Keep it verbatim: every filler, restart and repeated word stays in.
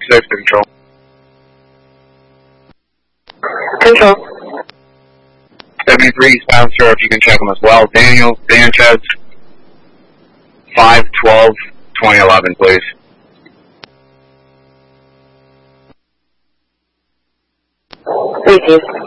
six to control. Control. seventy-three Eastbound, sir, if you can check them as well. Daniel Sanchez, five twelve twenty eleven, please. Received.